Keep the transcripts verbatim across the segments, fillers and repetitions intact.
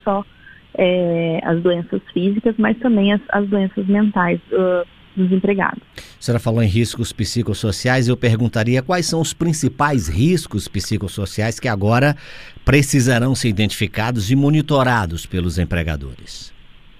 só é, as doenças físicas, mas também as, as doenças mentais uh, dos empregados. A senhora falou em riscos psicossociais, eu perguntaria quais são os principais riscos psicossociais que agora precisarão ser identificados e monitorados pelos empregadores.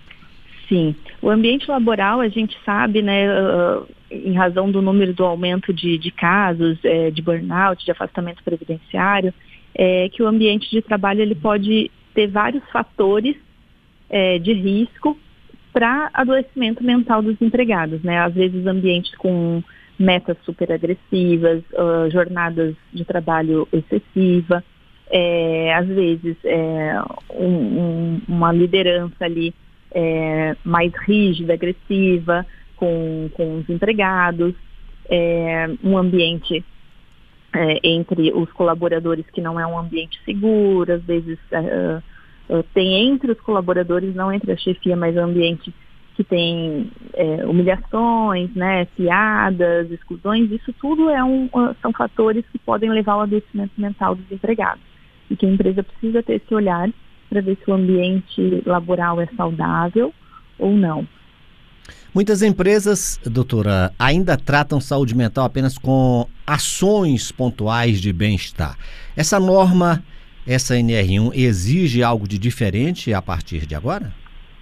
Sim, o ambiente laboral, a gente sabe, né, uh, em razão do número do aumento de, de casos é, de burnout, de afastamento previdenciário, é, que o ambiente de trabalho ele pode ter vários fatores é, de risco para adoecimento mental dos empregados, né? Às vezes ambientes com metas super agressivas, uh, jornadas de trabalho excessiva, é, às vezes é, um, um, uma liderança ali É, mais rígida, agressiva com, com os empregados, é, um ambiente é, entre os colaboradores que não é um ambiente seguro, às vezes é, é, tem entre os colaboradores, não entre a chefia, mas um ambiente que tem é, humilhações, né, piadas, exclusões, isso tudo é um, são fatores que podem levar ao adoecimento mental dos empregados. E que a empresa precisa ter esse olhar para ver se o ambiente laboral é saudável ou não. Muitas empresas, doutora, ainda tratam saúde mental apenas com ações pontuais de bem-estar. Essa norma, essa N R um, exige algo de diferente a partir de agora?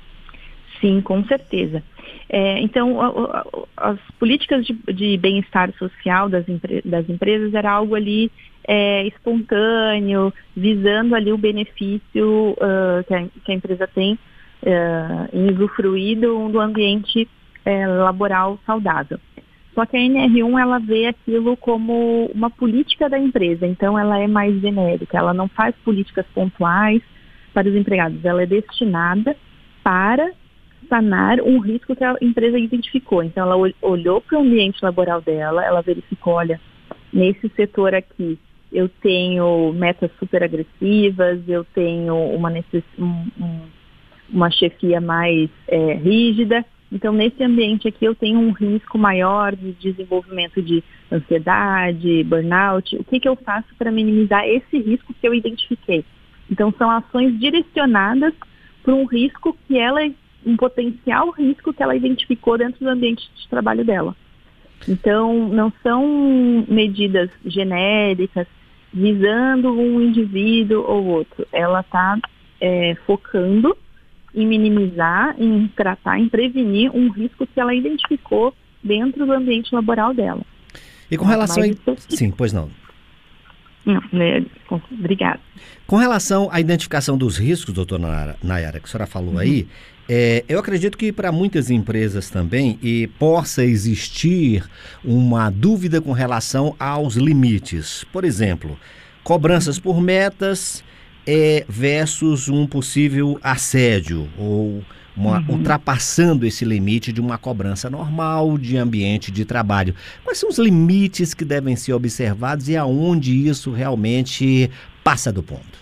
Sim, com certeza. É, então, a, a, as políticas de, de bem-estar social das, empre, das empresas era algo ali é, espontâneo, visando ali o benefício uh, que, a, que a empresa tem uh, em usufruir do, do ambiente uh, laboral saudável. Só que a N R um, ela vê aquilo como uma política da empresa, então ela é mais genérica, ela não faz políticas pontuais para os empregados, ela é destinada para sanar um risco que a empresa identificou. Então, ela olhou para o ambiente laboral dela, ela verificou, olha, nesse setor aqui, eu tenho metas super agressivas, eu tenho uma, necess... um, um, uma chefia mais é, rígida, então, nesse ambiente aqui, eu tenho um risco maior de desenvolvimento de ansiedade, burnout. O que, que eu faço para minimizar esse risco que eu identifiquei? Então, são ações direcionadas para um risco que ela um potencial risco que ela identificou dentro do ambiente de trabalho dela. Então, não são medidas genéricas visando um indivíduo ou outro. Ela está é, focando em minimizar, em tratar, em prevenir um risco que ela identificou dentro do ambiente laboral dela. E com relação... Mas a... Sim, pois não. Não, né, obrigada. Com relação à identificação dos riscos, doutora Nayara, que a senhora falou uhum. aí, é, eu acredito que para muitas empresas também e possa existir uma dúvida com relação aos limites. Por exemplo, cobranças por metas é, versus um possível assédio ou uma, uhum. ultrapassando esse limite de uma cobrança normal de ambiente de trabalho. Quais são os limites que devem ser observados e aonde isso realmente passa do ponto?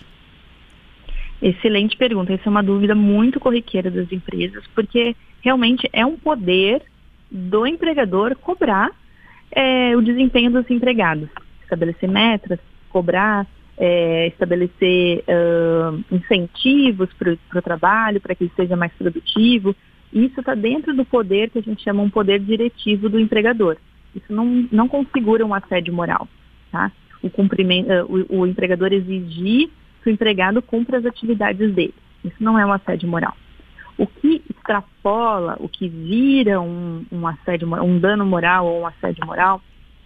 Excelente pergunta. Essa é uma dúvida muito corriqueira das empresas, porque realmente é um poder do empregador cobrar é, o desempenho dos empregados. Estabelecer metas, cobrar, é, estabelecer uh, incentivos para o trabalho, para que ele seja mais produtivo. Isso está dentro do poder que a gente chama um poder diretivo do empregador. Isso não, não configura um assédio moral, tá? O, cumprimento, uh, o, o empregador exigir que o empregado cumpra as atividades dele. Isso não é um assédio moral. O que extrapola, o que vira um, um assédio, um dano moral ou um assédio moral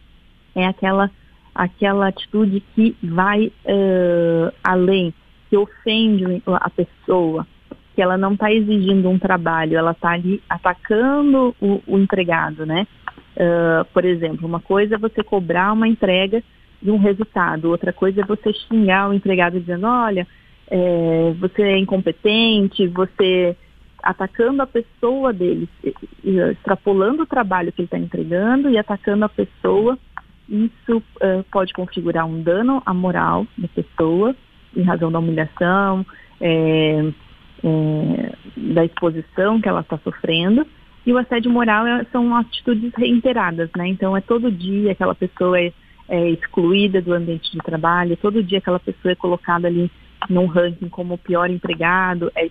é aquela, aquela atitude que vai uh, além, que ofende a pessoa, que ela não está exigindo um trabalho, ela está ali atacando o, o empregado, né? Uh, por exemplo, uma coisa é você cobrar uma entrega de um resultado, outra coisa é você xingar o empregado dizendo, olha, é, você é incompetente, você atacando a pessoa dele, extrapolando o trabalho que ele está entregando e atacando a pessoa, isso uh, pode configurar um dano à moral da pessoa, em razão da humilhação, é, é, da exposição que ela está sofrendo. E o assédio moral é, são atitudes reiteradas, né? Então é todo dia aquela pessoa é, é excluída do ambiente de trabalho, todo dia aquela pessoa é colocada ali num ranking como o pior empregado, é